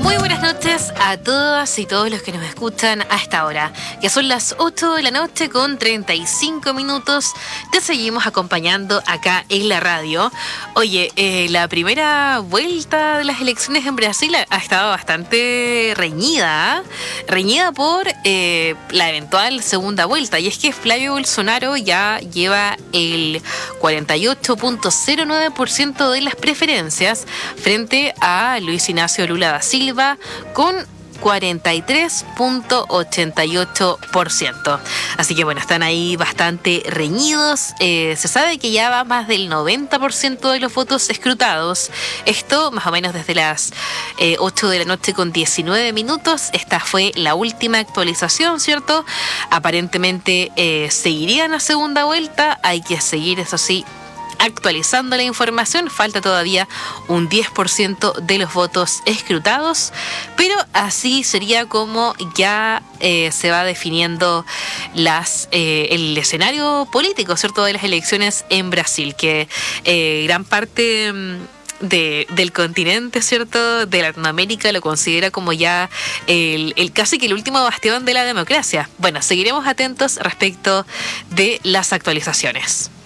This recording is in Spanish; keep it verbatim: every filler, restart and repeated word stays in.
Muy buenas noches a todas y todos los que nos escuchan a esta hora, que son las ocho de la noche con treinta y cinco minutos. Te seguimos acompañando acá en la radio. Oye, eh, la primera vuelta de las elecciones en Brasil ha, ha estado bastante reñida, ¿eh? reñida por eh, la eventual segunda vuelta. Y es que Flavio Bolsonaro ya lleva el cuarenta y ocho punto cero nueve por ciento de las preferencias frente a Luis Ignacio Lula da Silva con cuarenta y tres punto ochenta y ocho por ciento. Así que bueno, están ahí bastante reñidos. Eh, se sabe que ya va más del noventa por ciento de los votos escrutados. Esto más o menos desde las eh, ocho de la noche con diecinueve minutos. Esta fue la última actualización, ¿cierto? Aparentemente eh, seguirían a segunda vuelta. Hay que seguir, eso sí, actualizando la información. Falta todavía un diez por ciento de los votos escrutados, pero así sería como ya eh, se va definiendo las eh, el escenario político, ¿cierto?, de las elecciones en Brasil, que eh, gran parte De, del continente, ¿cierto?, de Latinoamérica lo considera como ya el, el casi que el último bastión de la democracia. Bueno, seguiremos atentos respecto de las actualizaciones.